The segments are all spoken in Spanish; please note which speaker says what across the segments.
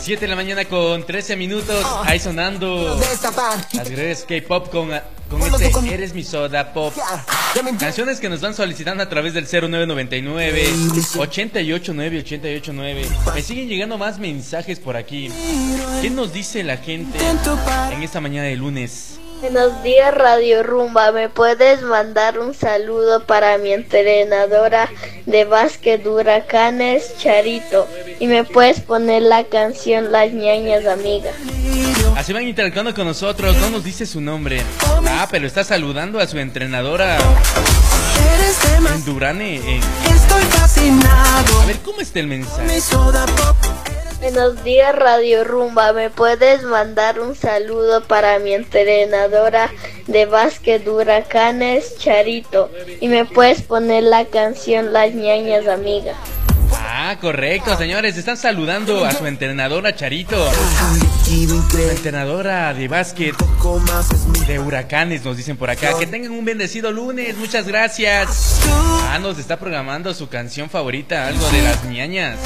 Speaker 1: 7 de la mañana con 13 minutos. Ahí sonando las redes K-pop con este Eres mi Soda Pop. Canciones que nos van solicitando a través del 0999 889 889. Me siguen llegando más mensajes por aquí. ¿Qué nos dice la gente en esta mañana de lunes?
Speaker 2: Buenos días, Radio Rumba. ¿Me puedes mandar un saludo para mi entrenadora de básquet Huracanes, Charito? Y me puedes poner la canción Las Ñañas Amigas.
Speaker 1: Así van interactuando con nosotros. No nos dice su nombre. Ah, pero está saludando a su entrenadora en Durane.
Speaker 3: Estoy fascinado.
Speaker 1: A ver, ¿cómo está el mensaje?
Speaker 2: Buenos días, Radio Rumba. ¿Me puedes mandar un saludo para mi entrenadora de básquet Huracanes, Charito? Y me puedes poner la canción Las Ñañas Amigas.
Speaker 1: Ah, correcto, señores. Están saludando a su entrenadora Charito, su entrenadora de básquet de Huracanes, nos dicen por acá. Que tengan un bendecido lunes. Muchas gracias. Ah, nos está programando su canción favorita, algo de Las Ñañas.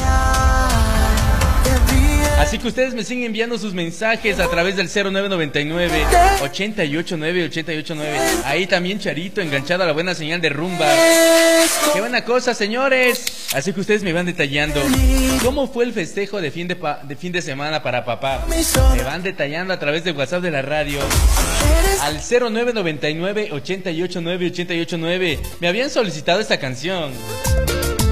Speaker 1: Así que ustedes me siguen enviando sus mensajes a través del 0999 889 889. Ahí también Charito enganchado a la buena señal de Rumba. Qué buena cosa, señores. Así que ustedes me van detallando cómo fue el festejo de fin de semana para papá. Me van detallando a través de WhatsApp de la radio al 0999 889 889. Me habían solicitado esta canción.